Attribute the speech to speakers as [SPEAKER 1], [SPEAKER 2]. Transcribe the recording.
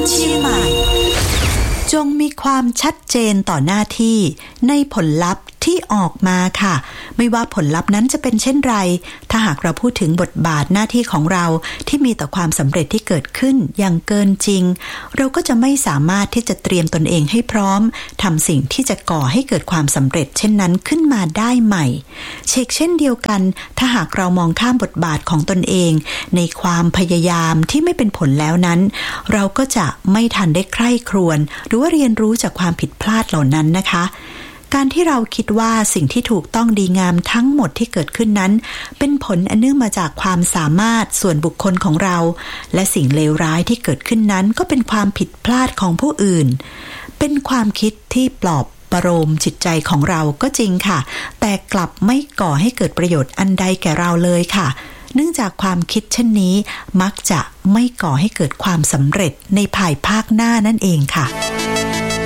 [SPEAKER 1] เชียงใหม่จงมีความชัดเจนต่อหน้าที่ในผลลัพธ์ที่ออกมาค่ะไม่ว่าผลลัพธ์นั้นจะเป็นเช่นไรถ้าหากเราพูดถึงบทบาทหน้าที่ของเราที่มีต่อความสำเร็จที่เกิดขึ้นอย่างเกินจริงเราก็จะไม่สามารถที่จะเตรียมตนเองให้พร้อมทำสิ่งที่จะก่อให้เกิดความสำเร็จเช่นนั้นขึ้นมาได้ใหม่เช่นเดียวกันถ้าหากเรามองข้ามบทบาทของตนเองในความพยายามที่ไม่เป็นผลแล้วนั้นเราก็จะไม่ทันได้ใคร่ครวญหรือว่าเรียนรู้จากความผิดพลาดเหล่านั้นนะคะการที่เราคิดว่าสิ่งที่ถูกต้องดีงามทั้งหมดที่เกิดขึ้นนั้นเป็นผลอันเนื่องมาจากความสามารถส่วนบุคคลของเราและสิ่งเลวร้ายที่เกิดขึ้นนั้นก็เป็นความผิดพลาดของผู้อื่นเป็นความคิดที่ปลอบประโลมจิตใจของเราก็จริงค่ะแต่กลับไม่ก่อให้เกิดประโยชน์อันใดแก่เราเลยค่ะเนื่องจากความคิดเช่นนี้มักจะไม่ก่อให้เกิดความสำเร็จในภายภาคหน้านั่นเองค่ะ